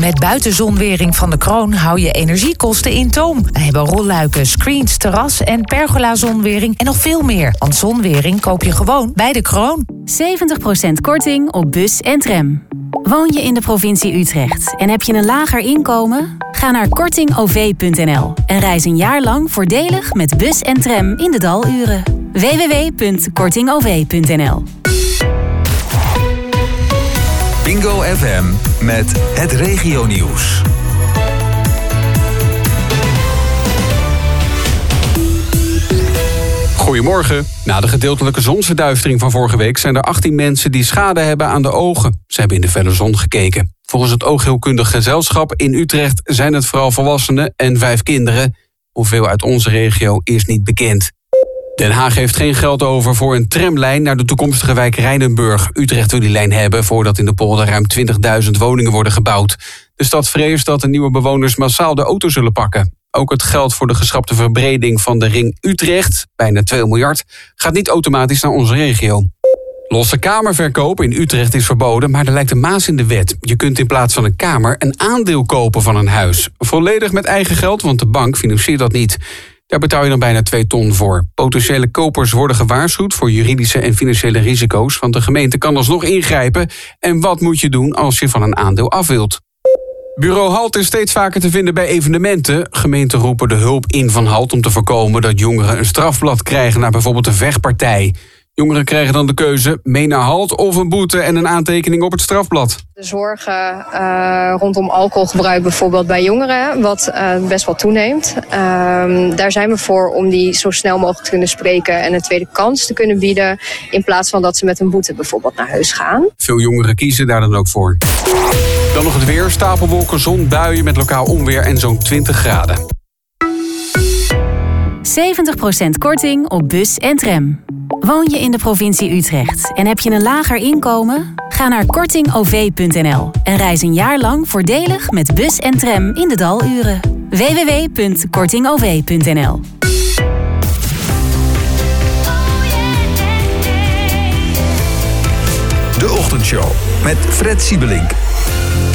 Met buitenzonwering van de Kroon hou je energiekosten in toom. We hebben rolluiken, screens, terras en pergola-zonwering en nog veel meer. Want zonwering koop je gewoon bij de Kroon. 70% korting op bus en tram. Woon je in de provincie Utrecht en heb je een lager inkomen? Ga naar kortingov.nl en reis een jaar lang voordelig met bus en tram in de daluren. www.kortingov.nl. Bingo FM met het regionieuws. Goedemorgen. Na de gedeeltelijke zonsverduistering van vorige week zijn er 18 mensen die schade hebben aan de ogen. Ze hebben in de felle zon gekeken. Volgens het Oogheelkundig Gezelschap in Utrecht zijn het vooral volwassenen en 5 kinderen. Hoeveel uit onze regio is niet bekend. Den Haag heeft geen geld over voor een tramlijn naar de toekomstige wijk Rijnenburg. Utrecht wil die lijn hebben voordat in de polder ruim 20.000 woningen worden gebouwd. De stad vreest dat de nieuwe bewoners massaal de auto zullen pakken. Ook het geld voor de geschrapte verbreding van de ring Utrecht, bijna 2 miljard, gaat niet automatisch naar onze regio. Losse kamerverkoop in Utrecht is verboden, maar er lijkt een maas in de wet. Je kunt in plaats van een kamer een aandeel kopen van een huis. Volledig met eigen geld, want de bank financiert dat niet. Daar betaal je dan bijna 2 ton voor. Potentiële kopers worden gewaarschuwd voor juridische en financiële risico's, want de gemeente kan alsnog ingrijpen. En wat moet je doen als je van een aandeel af wilt? Bureau Halt is steeds vaker te vinden bij evenementen. Gemeenten roepen de hulp in van Halt om te voorkomen dat jongeren een strafblad krijgen na bijvoorbeeld een vechtpartij. Jongeren krijgen dan de keuze mee naar Halt of een boete en een aantekening op het strafblad. De zorgen rondom alcoholgebruik bijvoorbeeld bij jongeren, wat best wel toeneemt. Daar zijn we voor om die zo snel mogelijk te kunnen spreken en een tweede kans te kunnen bieden, in plaats van dat ze met een boete bijvoorbeeld naar huis gaan. Veel jongeren kiezen daar dan ook voor. Dan nog het weer, stapelwolken, zon, buien met lokaal onweer en zo'n 20 graden. 70% korting op bus en tram. Woon je in de provincie Utrecht en heb je een lager inkomen? Ga naar kortingov.nl en reis een jaar lang voordelig met bus en tram in de daluren. www.kortingov.nl. De Ochtendshow met Fred Siebelink.